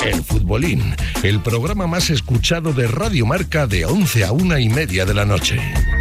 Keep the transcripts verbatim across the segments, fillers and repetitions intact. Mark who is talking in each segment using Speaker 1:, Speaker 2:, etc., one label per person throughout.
Speaker 1: El Futbolín, el programa más escuchado de Radio Marca de once a una y media de la noche.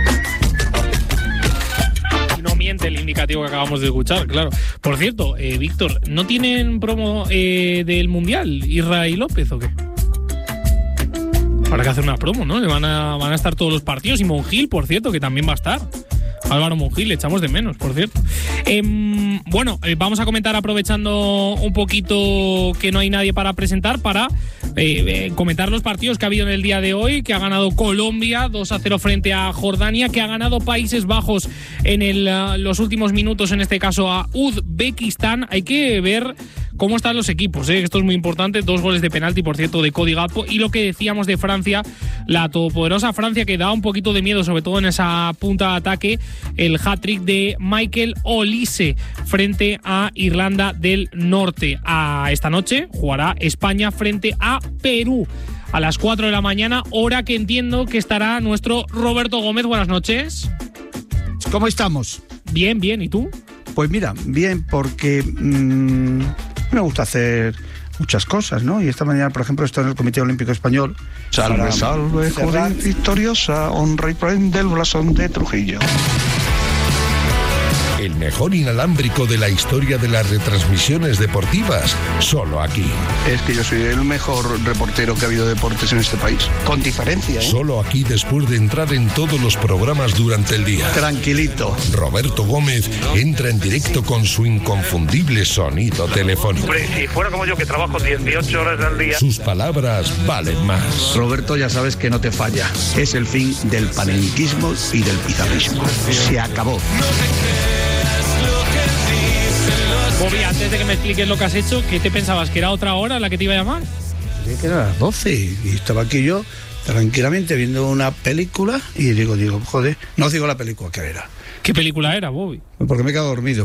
Speaker 2: No miente el indicativo que acabamos de escuchar, claro. Por cierto, eh, Víctor, ¿no tienen promo eh, del Mundial Isra y López o qué? Habrá que hacer una promo, ¿no? Le van a, van a estar todos los partidos. Y Monjil, por cierto, que también va a estar. Álvaro Monjil, le echamos de menos, por cierto. Eh, bueno, eh, vamos a comentar, aprovechando un poquito que no hay nadie para presentar, para eh, eh, comentar los partidos que ha habido en el día de hoy, que ha ganado Colombia dos a cero frente a Jordania, que ha ganado Países Bajos en el, uh, los últimos minutos, en este caso a Uzbekistán. Hay que ver cómo están los equipos, ¿eh? Esto es muy importante. Dos goles de penalti, por cierto, de Cody Gakpo. Y lo que decíamos de Francia, la todopoderosa Francia, que da un poquito de miedo, sobre todo en esa punta de ataque, el hat-trick de Michael Olise frente a Irlanda del Norte. A esta noche jugará España frente a Perú a las cuatro de la mañana, hora que entiendo que estará nuestro Roberto Gómez. Buenas noches.
Speaker 3: ¿Cómo estamos?
Speaker 2: Bien, bien. ¿Y tú?
Speaker 3: Pues mira, bien, porque mmm, me gusta hacer muchas cosas, ¿no? Y esta mañana, por ejemplo, estoy en el Comité Olímpico Español.
Speaker 4: Salve, salve, joven victoriosa, honra y prende el blasón de Trujillo.
Speaker 1: El mejor inalámbrico de la historia de las retransmisiones deportivas, solo aquí.
Speaker 4: Es que yo soy el mejor reportero que ha habido de deportes en este país, con diferencia, ¿eh?
Speaker 1: Solo aquí, después de entrar en todos los programas durante el día.
Speaker 3: Tranquilito.
Speaker 1: Roberto Gómez entra en directo con su inconfundible sonido telefónico.
Speaker 5: Hombre, si fuera como yo, que trabajo dieciocho horas al día.
Speaker 1: Sus palabras valen más.
Speaker 3: Roberto, ya sabes que no te falla. Es el fin del panenquismo y del pizarrismo. Se acabó.
Speaker 2: Bobby, antes de que me expliques lo que has hecho, ¿qué te pensabas? ¿Que era otra hora la que te iba a llamar?
Speaker 3: Creí que era las doce y estaba aquí yo tranquilamente viendo una película y digo, digo, joder, no digo la película que era.
Speaker 2: ¿Qué película era, Bobby?
Speaker 3: Porque me he quedado dormido.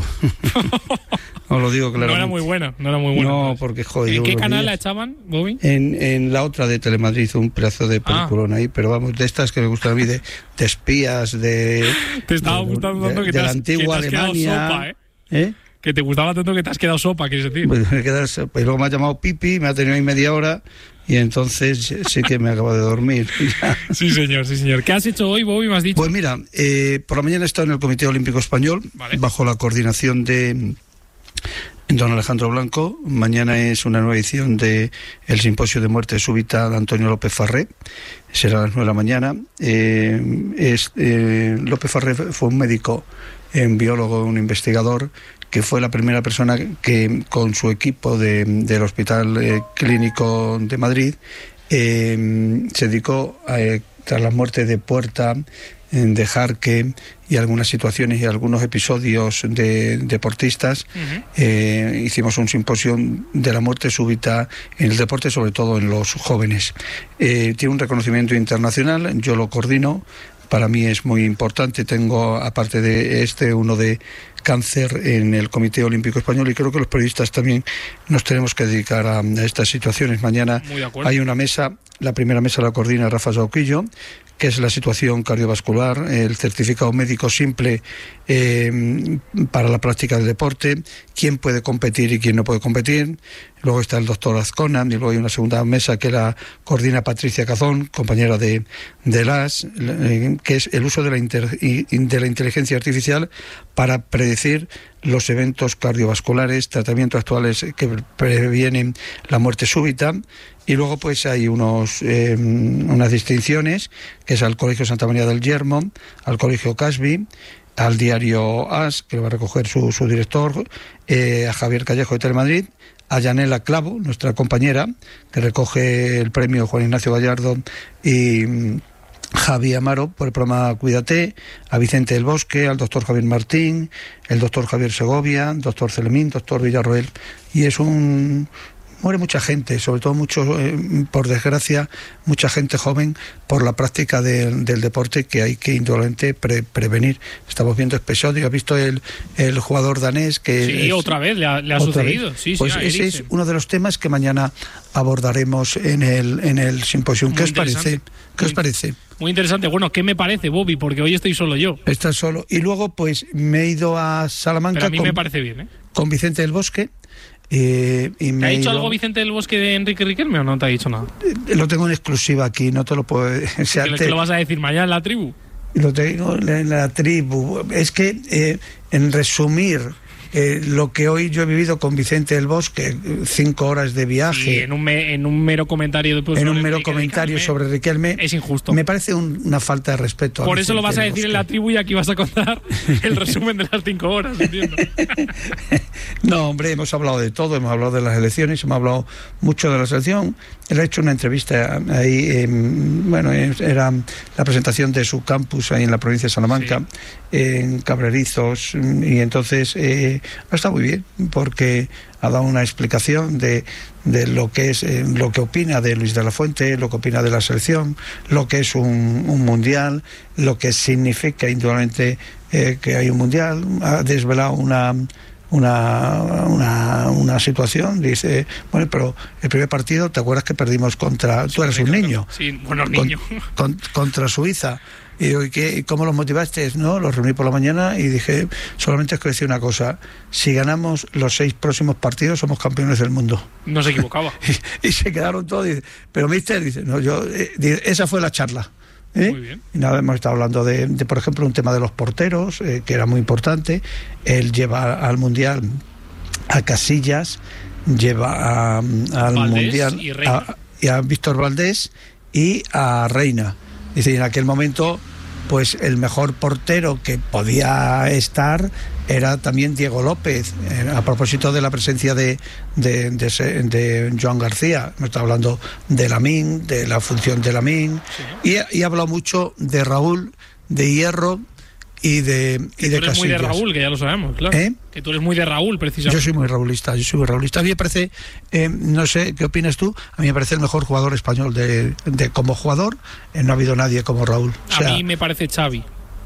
Speaker 3: Os lo digo claramente.
Speaker 2: No era muy buena, no era muy buena.
Speaker 3: No,
Speaker 2: entonces.
Speaker 3: porque joder.
Speaker 2: ¿En qué canal
Speaker 3: días,
Speaker 2: la echaban, Bobby?
Speaker 3: En, en la otra de Telemadrid, un pedazo de peliculón ah. ahí, pero vamos, de estas que me gustan a mí, de, de espías, de...
Speaker 2: Te estaba
Speaker 3: de,
Speaker 2: gustando tanto
Speaker 3: de,
Speaker 2: que,
Speaker 3: de
Speaker 2: te has,
Speaker 3: la antigua
Speaker 2: que te has
Speaker 3: Alemania.
Speaker 2: quedado sopa, ¿eh?
Speaker 3: ¿Eh?
Speaker 2: Que te gustaba tanto que te has quedado sopa, quieres decir.
Speaker 3: Pues, me quedas, pues luego me ha llamado Pipi, me ha tenido ahí media hora y entonces sí que me acabo de dormir.
Speaker 2: Sí, señor, sí, señor. ¿Qué has hecho hoy, Bobby, me has dicho?
Speaker 3: Pues mira, eh, por la mañana he estado en el Comité Olímpico Español, vale, bajo la coordinación de don Alejandro Blanco. Mañana es una nueva edición de el simposio de muerte súbita de Antonio López Farré. Será a las nueve de la mañana. Eh, es, eh, López Farré fue un médico, un biólogo, un investigador, que fue la primera persona que con su equipo de, del Hospital eh, Clínico de Madrid eh, se dedicó a, eh, tras la muerte de Puerta, de Jarque y algunas situaciones y algunos episodios de deportistas, uh-huh. eh, hicimos un simposio de la muerte súbita en el deporte, sobre todo en los jóvenes. Eh, tiene un reconocimiento internacional, yo lo coordino. Para mí es muy importante. Tengo, aparte de este, uno de cáncer en el Comité Olímpico Español, y creo que los periodistas también nos tenemos que dedicar a, a estas situaciones. Mañana hay una mesa, la primera mesa la coordina Rafa Sauquillo, que es la situación cardiovascular, el certificado médico simple eh, para la práctica del deporte, quién puede competir y quién no puede competir. Luego está el doctor Azcona, y luego hay una segunda mesa que la coordina Patricia Cazón, compañera de, de las, eh, que es el uso de la, inter, de la inteligencia artificial para predecir los eventos cardiovasculares, tratamientos actuales que previenen la muerte súbita. Y luego pues hay unos eh, unas distinciones, que es al Colegio Santa María del Yermo, al Colegio Casby, al diario As, que lo va a recoger su, su director, eh, a Javier Callejo de Telemadrid, a Yanela Clavo, nuestra compañera, que recoge el premio Juan Ignacio Gallardo, y Javi Amaro por el programa Cuídate, a Vicente del Bosque, al doctor Javier Martín, el doctor Javier Segovia, doctor Celemín, doctor Villarroel, y es un... Muere mucha gente, sobre todo mucho, eh, por desgracia, mucha gente joven por la práctica de, del deporte, que hay que indudablemente pre, prevenir. Estamos viendo episodios, ¿has visto el, el jugador danés que...
Speaker 2: Sí, es, otra vez le ha, le ha sucedido. Sí,
Speaker 3: pues
Speaker 2: sí,
Speaker 3: ese es uno de los temas que mañana abordaremos en el, en el simposio. ¿Qué os parece? ¿Qué os parece?
Speaker 2: Muy interesante. Bueno, ¿qué me parece, Bobby? Porque hoy estoy solo yo.
Speaker 3: Estás solo. Y luego, pues, me he ido a Salamanca.
Speaker 2: Pero a mí
Speaker 3: con,
Speaker 2: me parece bien, ¿eh?
Speaker 3: Con Vicente del Bosque. Y, y me
Speaker 2: ¿Te ha dicho
Speaker 3: ido...
Speaker 2: algo Vicente del Bosque de Enrique Riquelme o no te ha dicho nada?
Speaker 3: Lo tengo en exclusiva aquí, no te lo puedo... O sea,
Speaker 2: ¿Que,
Speaker 3: te...
Speaker 2: que lo vas a decir mañana en la tribu?
Speaker 3: Lo tengo en la tribu. Es que, eh, en resumir... Eh, lo que hoy yo he vivido con Vicente del Bosque, cinco horas de viaje.
Speaker 2: Sí, en un, me, en un mero comentario, de
Speaker 3: en un mero comentario
Speaker 2: Riquelme,
Speaker 3: sobre Riquelme.
Speaker 2: Es injusto.
Speaker 3: Me parece un, una falta de respeto.
Speaker 2: Por
Speaker 3: a
Speaker 2: eso lo vas a decir
Speaker 3: Bosque.
Speaker 2: en la tribu y aquí vas a contar el resumen de las cinco horas, entiendo.
Speaker 3: No, hombre, hemos hablado de todo, hemos hablado de las elecciones, hemos hablado mucho de la selección. Él ha hecho una entrevista ahí, eh, bueno, era la presentación de su campus ahí en la provincia de Salamanca, sí. En Cabrerizos, y entonces eh, ha estado muy bien, porque ha dado una explicación de, de lo que es, eh, lo que opina de Luis de la Fuente, lo que opina de la selección, lo que es un, un mundial, lo que significa indudablemente eh, que hay un mundial. Ha desvelado una Una, una, una situación, dice, bueno, pero el primer partido, ¿te acuerdas que perdimos contra, tú eras un niño?
Speaker 2: Sí, bueno, niño.
Speaker 3: Con, con, contra Suiza. Y digo, ¿y qué, cómo los motivaste? No, los reuní por la mañana y dije, solamente os quiero decir una cosa, si ganamos los seis próximos partidos somos campeones del mundo.
Speaker 2: No se equivocaba.
Speaker 3: y, y se quedaron todos, y, pero mister, dice, no, yo, eh, esa fue la charla. ¿Eh? Muy bien. Y nada, hemos estado hablando de, de, por ejemplo, un tema de los porteros, eh, que era muy importante. Él lleva al Mundial a Casillas, lleva a, al Valdés Mundial
Speaker 2: y,
Speaker 3: a, y a Víctor Valdés y a Reina. Dice, y en aquel momento, pues el mejor portero que podía estar era también Diego López, eh, a propósito de la presencia de, de, de, de Joan García. Me está hablando de Lamín, de la función de Lamín, sí. y, y ha hablado mucho de Raúl, de Hierro y de, y de Casillas.
Speaker 2: Tú eres muy de Raúl, que ya lo sabemos, claro. ¿Eh? Que tú eres muy de Raúl, precisamente.
Speaker 3: Yo soy muy raulista, yo soy muy raulista. A mí me parece, eh, no sé, ¿qué opinas tú? A mí me parece el mejor jugador español de, de como jugador. Eh, no ha habido nadie como Raúl. O sea,
Speaker 2: a mí me parece Xavi.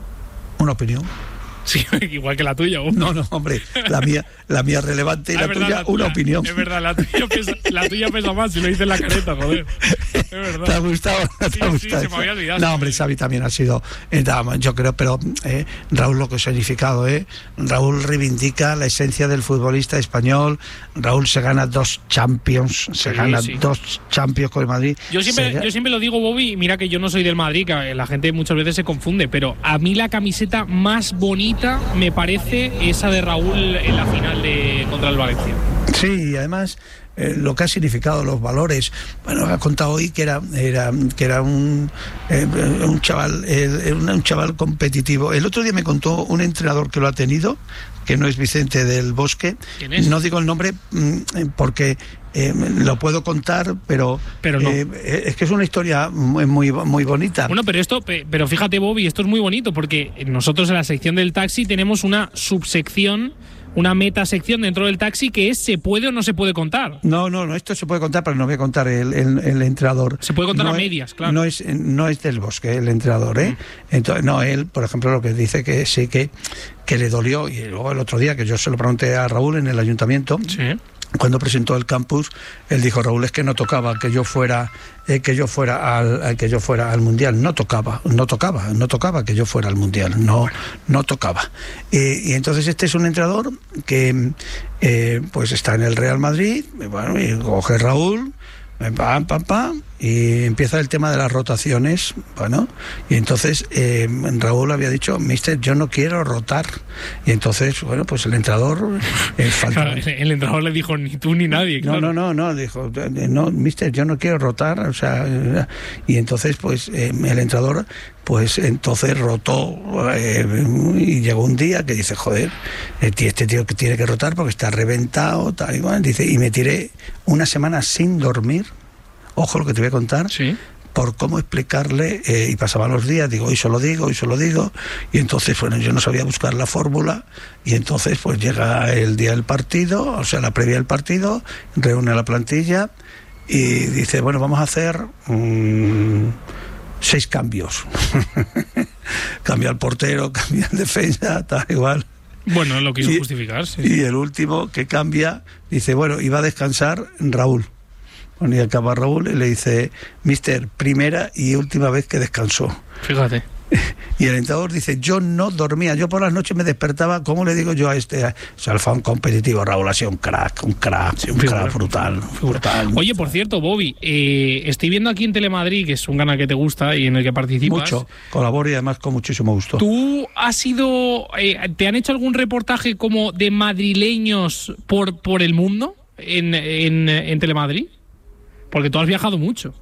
Speaker 3: Una opinión.
Speaker 2: Sí, igual que la tuya. ¿o?
Speaker 3: No, no, hombre, la mía, la mía relevante y
Speaker 2: ah,
Speaker 3: la,
Speaker 2: verdad,
Speaker 3: tuya,
Speaker 2: la tuya,
Speaker 3: una opinión.
Speaker 2: Es verdad, la tuya pesa, la tuya pesa más si lo dices en la careta, joder. Es verdad.
Speaker 3: ¿Te ha gustado? ¿Te
Speaker 2: sí,
Speaker 3: ha gustado?
Speaker 2: Sí, se me había olvidado.
Speaker 3: No, hombre, Xavi también ha sido, eh, yo creo, pero eh, Raúl lo que ha significado, ¿eh? Raúl reivindica la esencia del futbolista español. Raúl se gana dos Champions, se sí, gana sí. dos Champions con el Madrid.
Speaker 2: Yo siempre,
Speaker 3: se...
Speaker 2: yo siempre lo digo, Bobby, mira que yo no soy del Madrid, que la gente muchas veces se confunde, pero a mí la camiseta más bonita me parece esa de Raúl en la final de contra el Valencia.
Speaker 3: Sí, y además eh, lo que ha significado, los valores. Bueno, ha contado hoy que era, era que era un eh, un chaval eh, un, un chaval competitivo. El otro día me contó un entrenador que lo ha tenido, que no es Vicente del Bosque.
Speaker 2: ¿Quién es?
Speaker 3: No digo el nombre porque eh, lo puedo contar, pero,
Speaker 2: pero no.
Speaker 3: eh, es que es una historia muy, muy muy bonita.
Speaker 2: Bueno, pero esto, pero fíjate, Bobby, esto es muy bonito porque nosotros en la sección del taxi tenemos una subsección, una metasección dentro del taxi que es ¿se puede o no se puede contar?
Speaker 3: No, no, no, esto se puede contar, pero no voy a contar el, el, el entrenador.
Speaker 2: Se puede contar
Speaker 3: no
Speaker 2: a
Speaker 3: es,
Speaker 2: medias, claro.
Speaker 3: No es, no es del Bosque el entrenador, ¿eh? Mm. Entonces, no, él, por ejemplo, lo que dice que sí que, que le dolió, y luego el otro día que yo se lo pregunté a Raúl en el ayuntamiento.
Speaker 2: Sí.
Speaker 3: Cuando presentó el campus, él dijo, Raúl, es que no tocaba que yo fuera eh, que yo fuera al que yo fuera al mundial, no tocaba, no tocaba, no tocaba que yo fuera al mundial, no no tocaba. Eh, y entonces este es un entrenador que eh, pues está en el Real Madrid, bueno, y coge Raúl, pam, pam, pam, y empieza el tema de las rotaciones, bueno, y entonces eh, Raúl había dicho, mister, yo no quiero rotar, y entonces, bueno, pues el entrenador eh, falta...
Speaker 2: Claro, el entrenador le dijo, ni tú ni nadie, claro.
Speaker 3: No, no, no, no, dijo, no, mister, yo no quiero rotar, o sea, y entonces, pues, eh, el entrenador, pues, entonces rotó, eh, y llegó un día que dice, joder, este tío que tiene que rotar porque está reventado, tal y cual, dice, y me tiré una semana sin dormir. Ojo lo que te voy a contar,
Speaker 2: ¿sí?
Speaker 3: Por cómo explicarle, eh, y pasaban los días, digo, hoy se lo digo, hoy se lo digo, y entonces, bueno, yo no sabía buscar la fórmula, y entonces, pues llega el día del partido, o sea, la previa del partido, reúne a la plantilla, y dice, bueno, vamos a hacer mmm, seis cambios. Cambia el portero, cambia el defensa, tal, igual.
Speaker 2: Bueno, lo quiso
Speaker 3: y,
Speaker 2: justificar, sí.
Speaker 3: Y el último que cambia, dice, bueno, iba a descansar Raúl. Bueno, y acaba Raúl y le dice, mister, primera y última vez que descansó.
Speaker 2: Fíjate.
Speaker 3: Y el entrenador dice, yo no dormía, yo por las noches me despertaba, ¿cómo le digo yo a este? O sea, el fan competitivo, Raúl ha sido un crack, un crack, sí, un figura, crack brutal, brutal.
Speaker 2: Oye, por cierto, Bobby, eh, estoy viendo aquí en Telemadrid, que es un canal que te gusta y en el que participas.
Speaker 3: Mucho, colaboro y además con muchísimo gusto.
Speaker 2: ¿Tú has sido, eh, te han hecho algún reportaje como de madrileños por, por el mundo en, en, en Telemadrid? Porque tú has viajado mucho.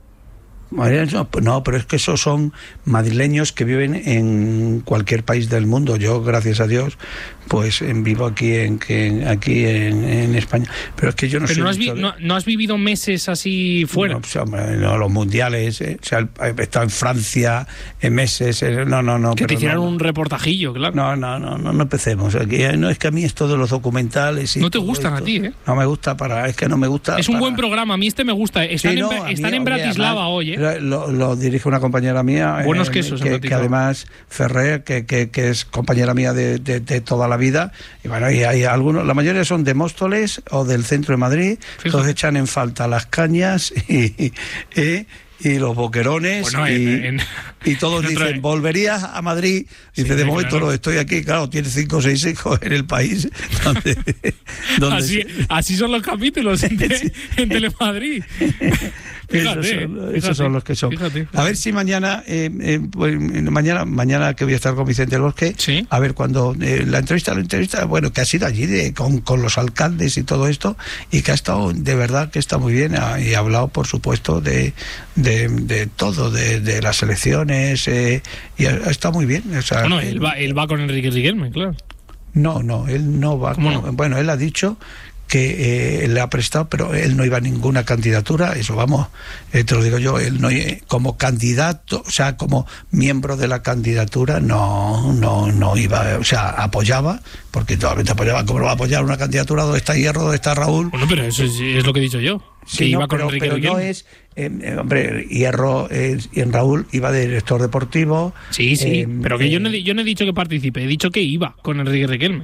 Speaker 3: No, pero es que esos son madrileños que viven en cualquier país del mundo. Yo, gracias a Dios, pues vivo aquí en, en aquí en, en España. Pero es que yo no
Speaker 2: pero
Speaker 3: sé.
Speaker 2: No has, vi, no, no has vivido meses así fuera.
Speaker 3: No, pues, hombre, no, los mundiales, eh, o sea, he estado en Francia en meses. Eh, no, no, no.
Speaker 2: Que te hicieran
Speaker 3: no,
Speaker 2: un reportajillo, claro.
Speaker 3: No, no, no, no, no empecemos. Aquí, no es que a mí esto de los documentales. Y
Speaker 2: no te gustan
Speaker 3: esto,
Speaker 2: a ti, ¿eh?
Speaker 3: No me gusta para. Es que no me gusta.
Speaker 2: Es un
Speaker 3: para...
Speaker 2: buen programa. A mí este me gusta. Están, sí, no, en, están mí, en Bratislava además, hoy, ¿eh?
Speaker 3: Lo, lo dirige una compañera mía,
Speaker 2: buenos
Speaker 3: eh,
Speaker 2: quesos
Speaker 3: que, que además Ferrer, que, que, que es compañera mía de, de, de toda la vida, y bueno, y hay algunos, la mayoría son de Móstoles o del centro de Madrid. Fíjate. Todos echan en falta las cañas y, y, y los boquerones, bueno, y, en, en, y todos dicen, otro... ¿volverías a Madrid? Y dice, sí, de momento claro. No, estoy aquí, claro, tiene cinco o seis hijos en el país. Donde, donde
Speaker 2: así,
Speaker 3: se...
Speaker 2: así son los capítulos en, te, en Telemadrid. Fíjate,
Speaker 3: esos, son,
Speaker 2: fíjate,
Speaker 3: esos son los que son.
Speaker 2: Fíjate, fíjate.
Speaker 3: A ver si mañana, eh, eh, pues, mañana, mañana que voy a estar con Vicente del Bosque,
Speaker 2: ¿sí?
Speaker 3: A ver cuando eh, la entrevista, la entrevista, bueno, que ha sido allí de, con, con los alcaldes y todo esto, y que ha estado, de verdad, que está muy bien, ha, y ha hablado, por supuesto, de, de, de todo, de, de las elecciones, eh, y ha, ha estado muy bien. O sea,
Speaker 2: bueno, él va, él va con Enrique Riquelme, claro.
Speaker 3: No, no, él no va.
Speaker 2: ¿Cómo no?
Speaker 3: Bueno, él ha dicho que eh, le ha prestado, pero él no iba a ninguna candidatura, eso vamos, eh, te lo digo yo, él no eh, como candidato, o sea, como miembro de la candidatura, no, no, no iba, o sea, apoyaba, porque totalmente apoyaba, ¿cómo lo va a apoyar una candidatura? ¿Dónde está Hierro? ¿Dónde está Raúl?
Speaker 2: Bueno, pero eso es, es lo que he dicho yo.
Speaker 3: Sí,
Speaker 2: que
Speaker 3: no,
Speaker 2: iba con
Speaker 3: pero,
Speaker 2: Enrique
Speaker 3: pero no es, eh, eh, hombre, Hierro eh, y en Raúl iba de director deportivo.
Speaker 2: Sí, sí, eh, pero que
Speaker 3: eh,
Speaker 2: yo, no, yo no he dicho que participe, he dicho que iba con Enrique Riquelme.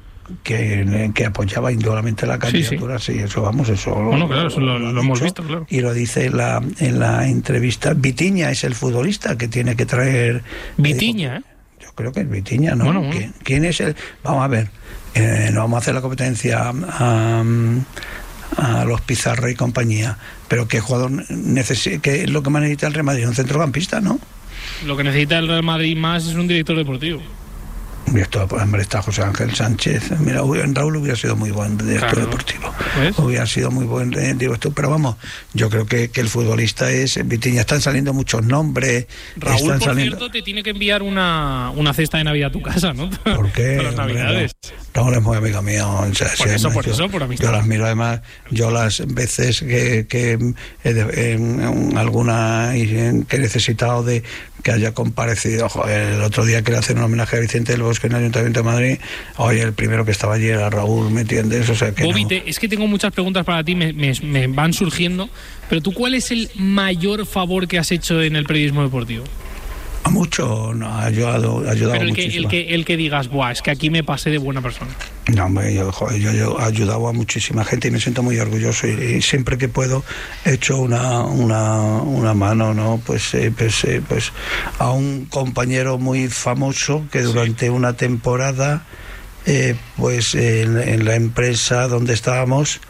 Speaker 3: Que, que apoyaba indudablemente la candidatura, sí, sí. sí eso vamos, eso
Speaker 2: bueno,
Speaker 3: lo,
Speaker 2: claro, eso lo, lo, lo hemos visto, claro.
Speaker 3: Y lo dice en la, en la entrevista. Vitiña es el futbolista que tiene que traer.
Speaker 2: Vitiña, ¿eh?
Speaker 3: Yo creo que es Vitiña, ¿no?
Speaker 2: Bueno, bueno.
Speaker 3: ¿Quién, ¿Quién es el? Vamos a ver, eh, no vamos a hacer la competencia a, a los Pizarro y compañía, pero ¿qué jugador necesita? ¿Qué es lo que más necesita el Real Madrid? Un centrocampista, ¿no?
Speaker 2: Lo que necesita el Real Madrid más es un director deportivo.
Speaker 3: Esto, por ejemplo, está José Ángel Sánchez. Mira, en Raúl hubiera sido muy buen director claro. deportivo. ¿Ves? Hubiera sido muy buen eh, director. Pero vamos, yo creo que, que el futbolista es Vitiña. Están saliendo muchos nombres.
Speaker 2: Raúl,
Speaker 3: están
Speaker 2: por
Speaker 3: saliendo...
Speaker 2: cierto, te tiene que enviar una, una cesta de Navidad a tu casa, ¿no?
Speaker 3: ¿Por qué?
Speaker 2: Para las Navidades.
Speaker 3: No, Raúl es muy amigo mío. O sea,
Speaker 2: por
Speaker 3: sí,
Speaker 2: eso,
Speaker 3: no,
Speaker 2: por
Speaker 3: yo,
Speaker 2: eso, por amistad.
Speaker 3: Yo las miro, además, yo las veces que, que eh, en alguna que he necesitado de que haya comparecido, joder, el otro día que le hacen un homenaje a Vicente del Bosque en el Ayuntamiento de Madrid, oye, el primero que estaba allí era Raúl, ¿me entiendes? O sea que
Speaker 2: Bobby,
Speaker 3: no.
Speaker 2: te, es que tengo muchas preguntas para ti, me, me, me van surgiendo, pero tú, ¿cuál es el mayor favor que has hecho en el periodismo deportivo?
Speaker 3: A mucho, no, ha ayudado, ha ayudado
Speaker 2: pero el que,
Speaker 3: muchísimo.
Speaker 2: El que, el que digas, buah, es que aquí me pasé de buena persona.
Speaker 3: No, hombre, yo, joder, yo, yo he ayudado a muchísima gente y me siento muy orgulloso y, y siempre que puedo he hecho una, una, una mano, ¿no? Pues, eh, pues, eh, pues a un compañero muy famoso que durante sí. una temporada, eh, pues en, en la empresa donde estábamos,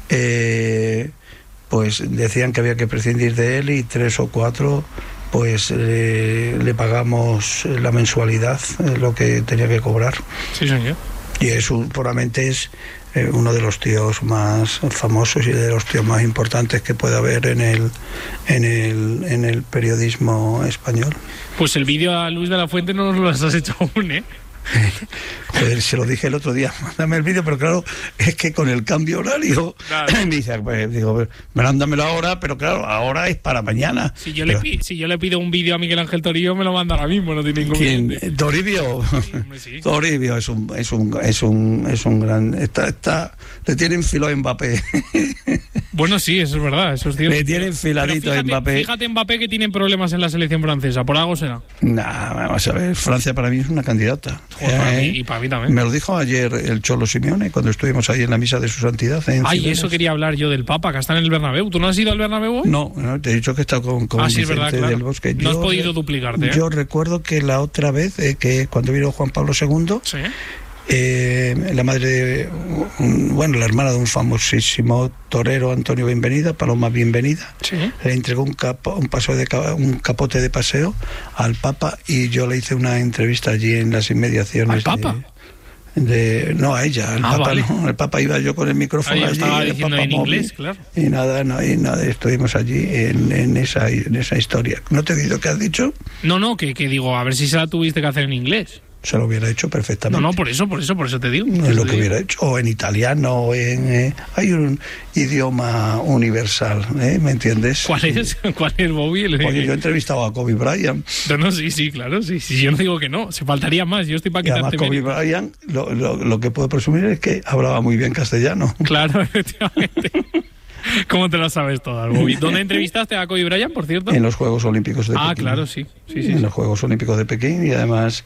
Speaker 3: eh, pues decían que había que prescindir de él y tres o cuatro pues eh, le pagamos la mensualidad, eh, lo que tenía que cobrar.
Speaker 2: Sí, señor.
Speaker 3: Y eso puramente es eh, uno de los tíos más famosos y de los tíos más importantes que puede haber en el en el en el periodismo español.
Speaker 2: Pues el vídeo a Luis de la Fuente no nos lo has hecho aún, ¿eh?
Speaker 3: Joder, se lo dije el otro día, mándame el vídeo, pero claro, es que con el cambio horario, claro. me dice, pues, digo, mándamelo ahora, pero claro, ahora es para mañana.
Speaker 2: Si yo,
Speaker 3: pero,
Speaker 2: le, pi, si yo le pido un vídeo a Miguel Ángel Toribio, me lo manda ahora mismo, no tiene ningún inconveniente.
Speaker 3: ¿Toribio?
Speaker 2: Sí, sí.
Speaker 3: Toribio es un, es un, es un, es un gran, está, está, le tienen filo a Mbappé.
Speaker 2: Bueno, sí, eso es verdad, eso es cierto.
Speaker 3: Le tienen filadito a Mbappé.
Speaker 2: Fíjate Mbappé que tienen problemas en la selección francesa, por algo será.
Speaker 3: Nah, vamos a ver, Francia para mí es una candidata.
Speaker 2: Joder, para
Speaker 3: Eh,
Speaker 2: mí, y para mí también.
Speaker 3: Me lo dijo ayer el Cholo Simeone cuando estuvimos ahí en la misa de su santidad. En
Speaker 2: Ay,
Speaker 3: Cibeles.
Speaker 2: eso quería hablar yo del Papa, que está en el Bernabéu. ¿Tú no has ido al Bernabéu hoy?
Speaker 3: No, no, te he dicho que he estado con, con
Speaker 2: Ah, sí, es
Speaker 3: Vicente
Speaker 2: verdad, claro.
Speaker 3: del Bosque.
Speaker 2: No has
Speaker 3: Yo
Speaker 2: podido
Speaker 3: re-
Speaker 2: duplicarte, ¿eh?
Speaker 3: Yo recuerdo que la otra vez, eh, que cuando vino Juan Pablo segundo,
Speaker 2: Sí.
Speaker 3: eh, la madre de, un- bueno, la hermana de un famosísimo torero, Antonio Bienvenida, Paloma Bienvenida,
Speaker 2: Sí.
Speaker 3: le entregó un, capo, un, paso de, ca- un capote de paseo al Papa y yo le hice una entrevista allí en las inmediaciones.
Speaker 2: ¿Al Papa?
Speaker 3: De, de- no, a ella, el
Speaker 2: Ah,
Speaker 3: Papa
Speaker 2: vale.
Speaker 3: no, el Papa iba yo con el micrófono
Speaker 2: Ah, yo
Speaker 3: allí.
Speaker 2: estaba
Speaker 3: el
Speaker 2: diciendo
Speaker 3: Papa
Speaker 2: en
Speaker 3: móvil,
Speaker 2: inglés, claro.
Speaker 3: Y nada, no, y nada, estuvimos allí en, en, esa, en esa historia. ¿No te he oído qué has dicho?
Speaker 2: No, no, que, que digo, a ver si se la tuviste que hacer en inglés.
Speaker 3: Se lo hubiera hecho
Speaker 2: No,
Speaker 3: perfectamente.
Speaker 2: no, por eso, por eso, por eso te digo.
Speaker 3: Es
Speaker 2: Por
Speaker 3: lo
Speaker 2: eso
Speaker 3: que
Speaker 2: te digo.
Speaker 3: hubiera hecho, o en italiano, o en... eh, hay un idioma universal, ¿eh? ¿Me entiendes?
Speaker 2: ¿Cuál es? ¿Cuál es, Bobby? El-
Speaker 3: Oye, yo he entrevistado a Kobe Bryant,
Speaker 2: No, no, sí, sí, claro, sí, sí. Yo no digo que no, se faltaría más. Yo estoy para
Speaker 3: y además
Speaker 2: quitarte
Speaker 3: Kobe
Speaker 2: mérito.
Speaker 3: Bryant, lo, lo, lo que puedo presumir es que hablaba muy bien castellano.
Speaker 2: Claro, efectivamente. ¿Cómo te lo sabes todas, Bobby? ¿Dónde entrevistaste a Kobe Bryant, por cierto?
Speaker 3: En los Juegos Olímpicos de
Speaker 2: Ah,
Speaker 3: Pekín.
Speaker 2: claro, sí. Sí, sí,
Speaker 3: En
Speaker 2: sí.
Speaker 3: los Juegos Olímpicos de Pekín, y además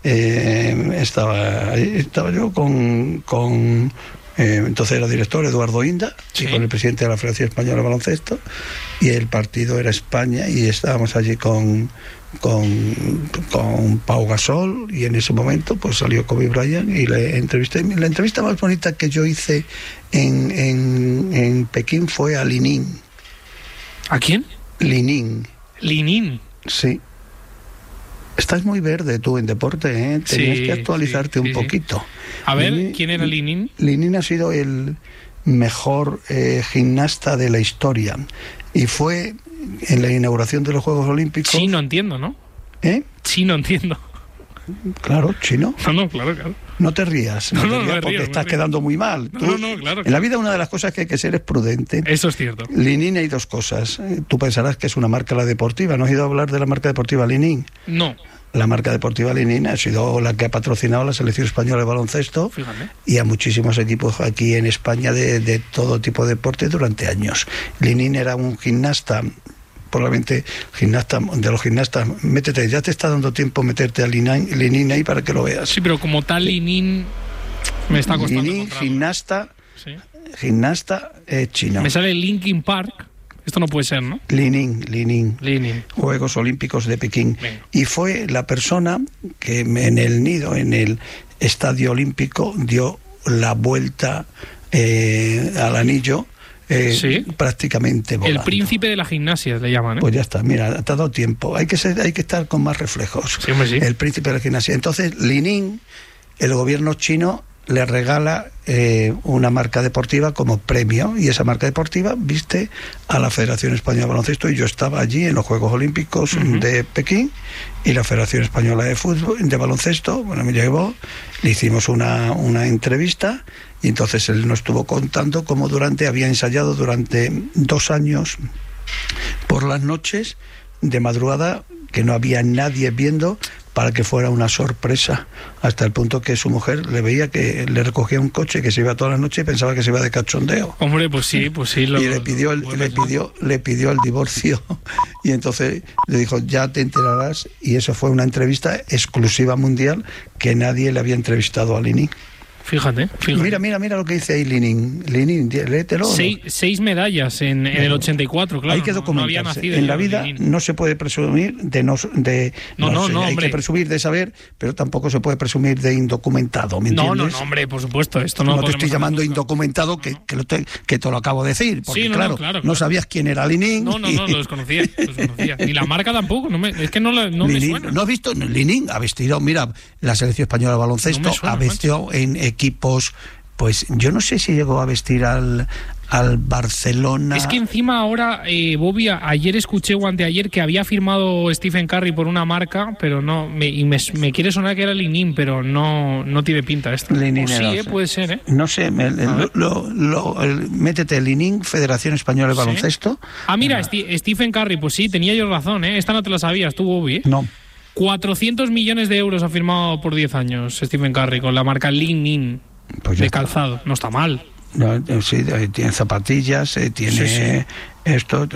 Speaker 3: eh, estaba, estaba yo con... con eh, entonces era director Eduardo Inda,
Speaker 2: Sí.
Speaker 3: y con el presidente de la Federación Española de Baloncesto, y el partido era España, y estábamos allí con, con, con Pau Gasol, y en ese momento pues salió Kobe Bryant y le entrevisté. La entrevista más bonita que yo hice en, en, en Pekín fue a Linin.
Speaker 2: ¿A quién?
Speaker 3: Linin,
Speaker 2: Linin.
Speaker 3: sí. Estás muy verde tú en deporte, ¿eh? Tenías
Speaker 2: Sí,
Speaker 3: que actualizarte
Speaker 2: sí,
Speaker 3: un
Speaker 2: sí, sí.
Speaker 3: poquito.
Speaker 2: A ver,
Speaker 3: Linin-
Speaker 2: ¿quién era Linin?
Speaker 3: Linin ha sido el mejor eh, gimnasta de la historia y fue en la inauguración de los Juegos Olímpicos.
Speaker 2: Sí, no entiendo, ¿no?
Speaker 3: ¿Eh?
Speaker 2: Sí, no entiendo.
Speaker 3: Claro, chino.
Speaker 2: No, no, claro, claro.
Speaker 3: No te rías, no,
Speaker 2: No,
Speaker 3: te
Speaker 2: no, no
Speaker 3: rías
Speaker 2: me
Speaker 3: porque
Speaker 2: río, no me
Speaker 3: estás
Speaker 2: río.
Speaker 3: quedando muy mal.
Speaker 2: No,
Speaker 3: Tú-
Speaker 2: no, no, claro,
Speaker 3: En la vida una de las cosas que hay que ser es prudente.
Speaker 2: Eso es cierto.
Speaker 3: Linin hay dos cosas. Eh, Tú pensarás que es una marca la deportiva. ¿No has ido a hablar de la marca deportiva Linin?
Speaker 2: No,
Speaker 3: La marca deportiva Linin ha sido la que ha patrocinado a la selección española de baloncesto
Speaker 2: fíjate.
Speaker 3: y a muchísimos equipos aquí en España de, de todo tipo de deporte durante años. Linin era un gimnasta, probablemente gimnasta de los gimnastas. Métete, ya te está dando tiempo meterte a Linin, Linin ahí para que lo veas.
Speaker 2: Sí, pero como tal Linin me está costando
Speaker 3: Linin,
Speaker 2: encontrarlo.
Speaker 3: gimnasta,
Speaker 2: Sí.
Speaker 3: gimnasta eh, chino.
Speaker 2: Me sale Linkin Park. Esto no puede ser, ¿no?
Speaker 3: Linin, Linin.
Speaker 2: Linin.
Speaker 3: Juegos Olímpicos de Pekín.
Speaker 2: Venga.
Speaker 3: Y fue la persona que en el nido, en el Estadio Olímpico, dio la vuelta eh, al anillo eh,
Speaker 2: Sí.
Speaker 3: prácticamente volando.
Speaker 2: El príncipe de la gimnasia le llaman, ¿eh?
Speaker 3: Pues ya está, mira, te ha dado tiempo. Hay que ser, hay que estar con más reflejos.
Speaker 2: Sí, hombre, sí.
Speaker 3: El príncipe de la gimnasia. Entonces, Linin, el gobierno chino le regala eh, una marca deportiva como premio, y esa marca deportiva viste a la Federación Española de Baloncesto, y yo estaba allí en los Juegos Olímpicos
Speaker 2: Ujú.
Speaker 3: de Pekín, y la Federación Española de Fútbol, de Baloncesto, bueno, me llevó, le hicimos una, una entrevista, y entonces él nos estuvo contando cómo durante, había ensayado durante dos años por las noches, de madrugada, que no había nadie viendo, para que fuera una sorpresa, hasta el punto que su mujer le veía que le recogía un coche, que se iba toda la noche y pensaba que se iba de cachondeo.
Speaker 2: Hombre, pues sí, pues sí. Lo,
Speaker 3: Y le pidió el,
Speaker 2: lo- lo-
Speaker 3: le pidió le pidió el divorcio, y entonces le dijo, ya te enterarás, y eso fue una entrevista exclusiva mundial, que nadie le había entrevistado a Linin.
Speaker 2: Fíjate, fíjate.
Speaker 3: Mira, mira, mira lo que dice ahí Linin. Linin, léetelo.
Speaker 2: Seis, seis medallas en, en el ochenta y cuatro, claro.
Speaker 3: Hay que
Speaker 2: no- no había
Speaker 3: documentarse.
Speaker 2: nacido
Speaker 3: En
Speaker 2: yo,
Speaker 3: la vida
Speaker 2: Linin.
Speaker 3: no se puede presumir de no, de
Speaker 2: No, no,
Speaker 3: sé,
Speaker 2: no,
Speaker 3: hay
Speaker 2: hombre.
Speaker 3: que presumir de saber, pero tampoco se puede presumir de indocumentado, ¿me
Speaker 2: No,
Speaker 3: entiendes?
Speaker 2: no, no, hombre, por supuesto. Esto
Speaker 3: No,
Speaker 2: no,
Speaker 3: te
Speaker 2: podemos
Speaker 3: estoy
Speaker 2: hacer
Speaker 3: llamando
Speaker 2: nunca.
Speaker 3: indocumentado, que, que, lo te, que te lo acabo de decir, porque
Speaker 2: Sí, no, no,
Speaker 3: claro,
Speaker 2: claro,
Speaker 3: no
Speaker 2: claro.
Speaker 3: sabías quién era Linin.
Speaker 2: No, no, no, lo desconocía, lo desconocía. Ni la marca tampoco, no me, es que no, la- no me
Speaker 3: Linin,
Speaker 2: suena.
Speaker 3: ¿no has visto? Linin ha vestido, mira, la selección española de baloncesto
Speaker 2: No me suena,
Speaker 3: ha vestido en equipos, pues yo no sé si llegó a vestir al, al Barcelona.
Speaker 2: Es que encima ahora, eh, Bobby, a- ayer escuché o anteayer que había firmado Stephen Curry por una marca, pero no, me, y me, me quiere sonar que era Linin, pero no, no tiene pinta esto.
Speaker 3: Linin
Speaker 2: O sí,
Speaker 3: era,
Speaker 2: eh,
Speaker 3: sí.
Speaker 2: puede ser, ¿eh?
Speaker 3: No sé, me-
Speaker 2: ver.
Speaker 3: lo, lo- el- métete Linin, Federación Española de
Speaker 2: ¿Sí?
Speaker 3: Baloncesto.
Speaker 2: Ah, mira, Sti- Stephen Curry, pues sí, tenía yo razón, ¿eh? Esta no te la sabías tú, Bobby, ¿eh?
Speaker 3: No.
Speaker 2: cuatrocientos millones de euros ha firmado por diez años Stephen Curry con la marca Linin
Speaker 3: Pues ya
Speaker 2: de
Speaker 3: está.
Speaker 2: calzado. No está mal.
Speaker 3: No, sí, tiene zapatillas, eh, tiene sí, sí. esto,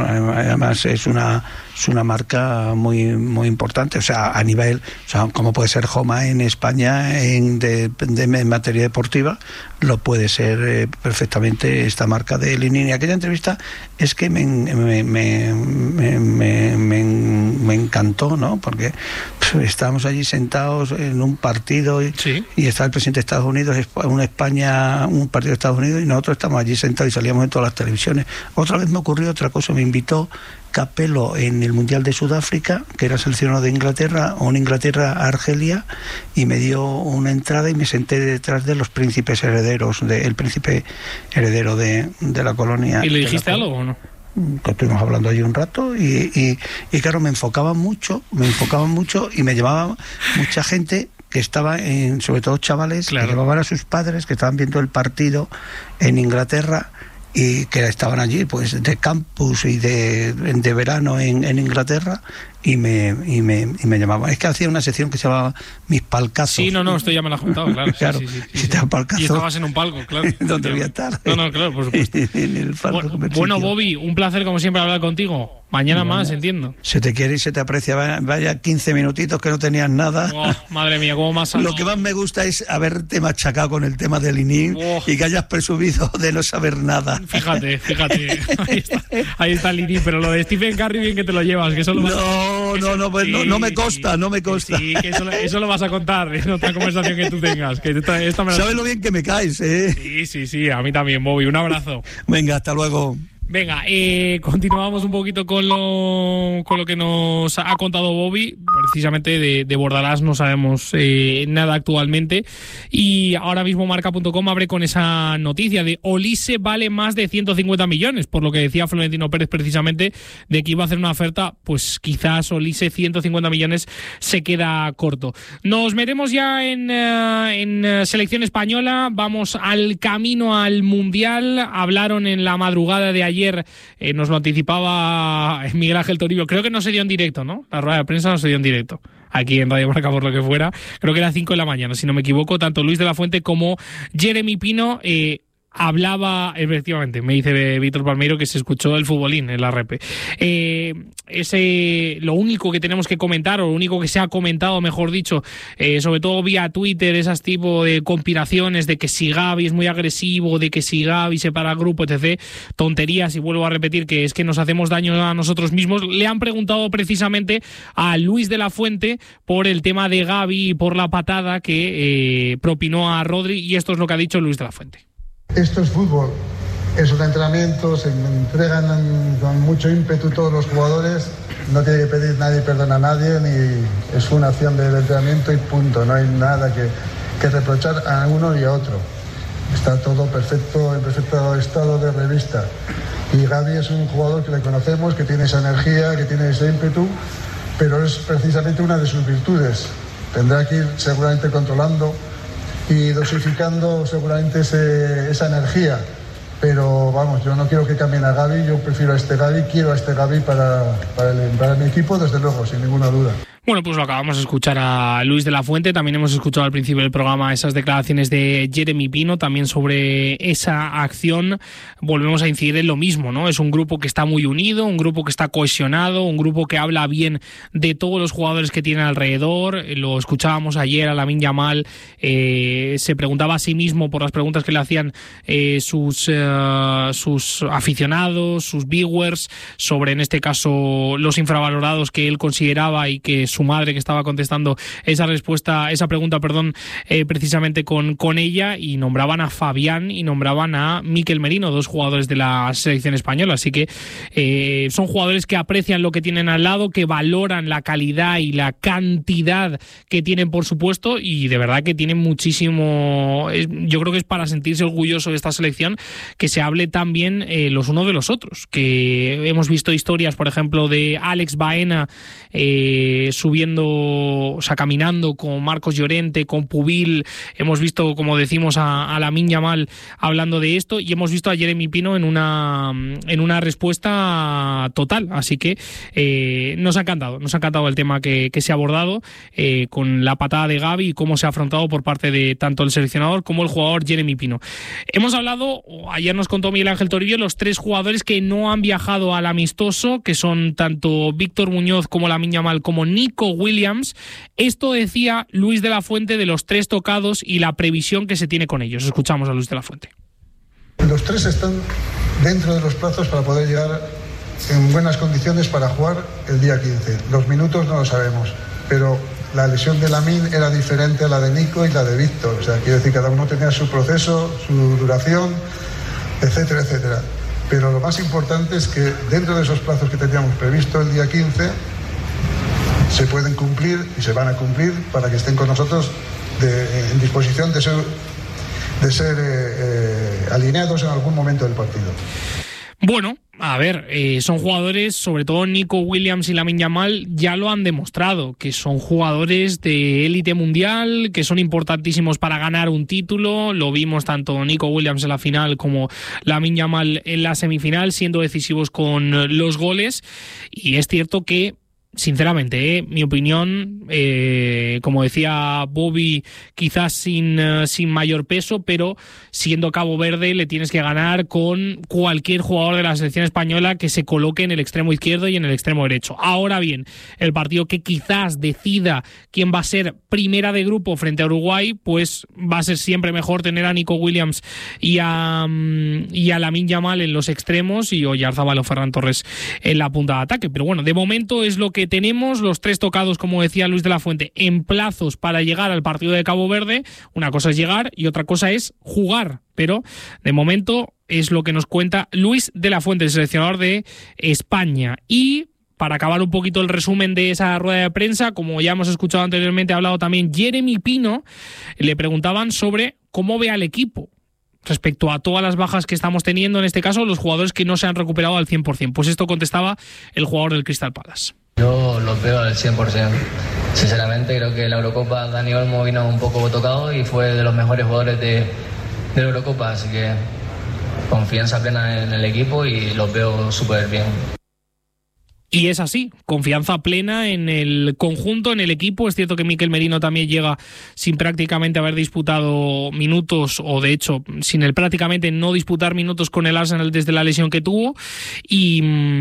Speaker 3: además es una es una marca muy muy importante, o sea, a nivel, o sea, como puede ser Homa en España en, de, de, en materia deportiva, lo puede ser eh, perfectamente esta marca de Linin. Y aquella entrevista es que me me, me, me, me, me, me encantó, ¿no? Porque pues, estábamos allí sentados en un partido y, sí. y está el presidente de Estados Unidos, una España, un partido de Estados Unidos, y nosotros estamos allí sentados y salíamos en todas las televisiones. Otra vez me ocurrió otra cosa, me invitó Capello en el Mundial de Sudáfrica, que era seleccionado de Inglaterra, o en Inglaterra a Argelia, y me dio una entrada y me senté detrás de los príncipes herederos, de, el príncipe heredero de, de la colonia.
Speaker 2: ¿Y le dijiste algo o no?
Speaker 3: Que estuvimos hablando allí un rato y, y, y claro, me enfocaban mucho, me enfocaban mucho y me llevaba mucha gente que estaba, en, sobre todo chavales, claro. que llevaban a sus padres, que estaban viendo el partido en Inglaterra, y que estaban allí pues de campus y de, de verano en, en Inglaterra, y me, y me y me llamaban. Es que hacía una sección que se llamaba Mis Palcazos.
Speaker 2: Sí, no, no, esto ya me lo has contado, claro.
Speaker 3: claro,
Speaker 2: sí, sí, sí,
Speaker 3: si
Speaker 2: sí.
Speaker 3: te da palcazo,
Speaker 2: y estabas en un palco, claro.
Speaker 3: ¿Dónde voy a estar?
Speaker 2: No, no, claro, por supuesto.
Speaker 3: en el palco.
Speaker 2: Bueno, bueno, Bobby, un placer como siempre hablar contigo. Mañana bueno, más, entiendo.
Speaker 3: Se te quiere y se te aprecia. Vaya quince minutitos que no tenías nada.
Speaker 2: Oh, madre mía, cómo más
Speaker 3: Lo que más me gusta es haberte machacado con el tema del Linin oh. y que hayas presumido de no saber nada.
Speaker 2: Fíjate, fíjate. Ahí está, ahí está el Linin, pero lo de Stephen Curry bien que te lo llevas. Que eso lo vas
Speaker 3: no,
Speaker 2: a...
Speaker 3: no, no, pues sí, no, no me consta,
Speaker 2: sí,
Speaker 3: no me consta.
Speaker 2: Sí, que eso, eso lo vas a contar en otra conversación que tú tengas. Que esta, esta me la...
Speaker 3: ¿Sabes lo bien que me caes, eh?
Speaker 2: Sí, sí, sí, a mí también, Bobby. Un abrazo.
Speaker 3: Venga, hasta luego.
Speaker 2: Venga, eh, continuamos un poquito con lo, con lo que nos ha contado Bobby. Precisamente de, de Bordalás no sabemos eh, nada actualmente. Y ahora mismo Marca punto com abre con esa noticia de Olise vale más de ciento cincuenta millones. Por lo que decía Florentino Pérez precisamente de que iba a hacer una oferta, pues quizás Olise ciento cincuenta millones se queda corto. Nos metemos ya en, uh, en uh, selección española. Vamos al camino al Mundial. Hablaron en la madrugada de ayer. Ayer eh, nos lo anticipaba Miguel Ángel Toribio. Creo que no se dio en directo, ¿no? La rueda de prensa no se dio en directo. Aquí en Radio Marca, por lo que fuera. Creo que era cinco de la mañana, si no me equivoco. Tanto Luis de la Fuente como Jeremy Pino eh, hablaba, efectivamente, me dice Víctor Palmeiro que se escuchó el futbolín en la repe. Eh, ese, lo único que tenemos que comentar, o lo único que se ha comentado, mejor dicho, eh, sobre todo vía Twitter, esas tipo de conspiraciones de que si Gavi es muy agresivo, de que si Gavi se para el grupo, etcétera. Tonterías, y vuelvo a repetir que es que nos hacemos daño a nosotros mismos. Le han preguntado precisamente a Luis de la Fuente por el tema de Gavi y por la patada que eh, propinó a Rodri, y esto es lo que ha dicho Luis de la Fuente.
Speaker 6: Esto es fútbol, es un entrenamiento, se entregan con mucho ímpetu todos los jugadores, no tiene que pedir nadie perdón a nadie, ni es una acción del entrenamiento y punto, no hay nada que, que reprochar a uno y a otro. Está todo perfecto, en perfecto estado de revista. Y Gavi es un jugador que le conocemos, que tiene esa energía, que tiene ese ímpetu, pero es precisamente una de sus virtudes. Tendrá que ir seguramente controlando y dosificando seguramente ese, esa energía, pero vamos, yo no quiero que cambien a Gavi, yo prefiero a este Gavi, quiero a este Gavi para, para, el, para mi equipo, desde luego, sin ninguna duda.
Speaker 2: Bueno, pues lo acabamos de escuchar a Luis de la Fuente. También hemos escuchado al principio del programa esas declaraciones de Jeremy Pino, también sobre esa acción. Volvemos a incidir en lo mismo, ¿no? Es un grupo que está muy unido, un grupo que está cohesionado, un grupo que habla bien de todos los jugadores que tienen alrededor. Lo escuchábamos ayer a Lamine Yamal, eh, se preguntaba a sí mismo por las preguntas que le hacían eh, sus, eh, sus aficionados, sus viewers, sobre, en este caso, los infravalorados que él consideraba, y que su madre, que estaba contestando esa respuesta, esa pregunta, perdón, eh, precisamente con, con ella, y nombraban a Fabián y nombraban a Mikel Merino, dos jugadores de la selección española. Así que eh, son jugadores que aprecian lo que tienen al lado, que valoran la calidad y la cantidad que tienen, por supuesto, y de verdad que tienen muchísimo. Yo creo que es para sentirse orgulloso de esta selección que se hable tan bien eh, los unos de los otros, que hemos visto historias, por ejemplo, de Alex Baena, eh, subiendo, o sea, caminando con Marcos Llorente, con Pubil. Hemos visto, como decimos, a, a Lamine Yamal hablando de esto, y hemos visto a Jeremy Pino en una en una respuesta total. Así que eh, nos ha encantado, nos ha encantado el tema que, que se ha abordado eh, con la patada de Gavi y cómo se ha afrontado por parte de tanto el seleccionador como el jugador Jeremy Pino. Hemos hablado, ayer nos contó Miguel Ángel Toribio, los tres jugadores que no han viajado al amistoso, que son tanto Víctor Muñoz como Lamine Yamal como Nico Williams. Esto decía Luis de la Fuente de los tres tocados y la previsión que se tiene con ellos. Escuchamos a Luis de la Fuente.
Speaker 6: Los tres están dentro de los plazos para poder llegar en buenas condiciones para jugar el día quince. Los minutos no lo sabemos, pero la lesión de Lamine era diferente a la de Nico y la de Víctor. O sea, quiero decir, cada uno tenía su proceso, su duración, etcétera, etcétera. Pero lo más importante es que dentro de esos plazos que teníamos previsto el día quince, se pueden cumplir y se van a cumplir para que estén con nosotros de, en disposición de ser, de ser eh, eh, alineados en algún momento del partido.
Speaker 2: Bueno, a ver, eh, son jugadores, sobre todo Nico Williams y Lamine Yamal, ya lo han demostrado, que son jugadores de élite mundial, que son importantísimos para ganar un título. Lo vimos tanto Nico Williams en la final como Lamine Yamal en la semifinal, siendo decisivos con los goles. Y es cierto que, sinceramente, eh, mi opinión, eh, como decía Bobby, quizás sin, uh, sin mayor peso, pero siendo Cabo Verde le tienes que ganar con cualquier jugador de la selección española que se coloque en el extremo izquierdo y en el extremo derecho. Ahora bien, el partido que quizás decida quién va a ser primera de grupo frente a Uruguay, pues va a ser siempre mejor tener a Nico Williams y a, um, y a Lamine Yamal en los extremos y Oyarzabal o Ferran Torres en la punta de ataque. Pero bueno, de momento es lo que tenemos, los tres tocados, como decía Luis de la Fuente, en plazos para llegar al partido de Cabo Verde. Una cosa es llegar y otra cosa es jugar, pero de momento es lo que nos cuenta Luis de la Fuente, el seleccionador de España. Y para acabar un poquito el resumen de esa rueda de prensa, como ya hemos escuchado anteriormente, ha hablado también Jeremy Pino. Le preguntaban sobre cómo ve al equipo respecto a todas las bajas que estamos teniendo, en este caso los jugadores que no se han recuperado al cien por ciento. Pues esto contestaba el jugador del Crystal Palace.
Speaker 7: Yo los veo al cien por ciento. Sinceramente creo que la Eurocopa Dani Olmo vino un poco tocado y fue de los mejores jugadores de, de la Eurocopa, así que confianza plena en el equipo y los veo súper bien.
Speaker 2: Y es así, confianza plena en el conjunto, en el equipo. Es cierto que Mikel Merino también llega sin prácticamente haber disputado minutos, o de hecho, sin el prácticamente no disputar minutos con el Arsenal desde la lesión que tuvo. Y,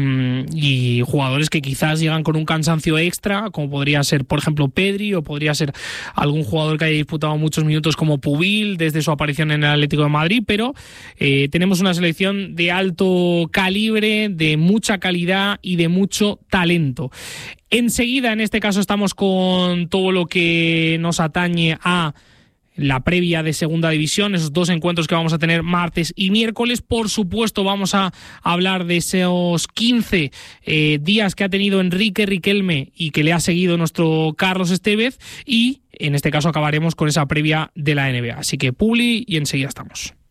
Speaker 2: y jugadores que quizás llegan con un cansancio extra, como podría ser, por ejemplo, Pedri, o podría ser algún jugador que haya disputado muchos minutos como Pubil desde su aparición en el Atlético de Madrid. Pero eh, tenemos una selección de alto calibre, de mucha calidad y de mucho talento. Enseguida, en este caso, estamos con todo lo que nos atañe a la previa de Segunda División, esos dos encuentros que vamos a tener martes y miércoles. Por supuesto, vamos a hablar de esos quince eh, días que ha tenido Enrique Riquelme y que le ha seguido nuestro Carlos Estevez, y en este caso acabaremos con esa previa de la N B A. Así que Publi y enseguida estamos.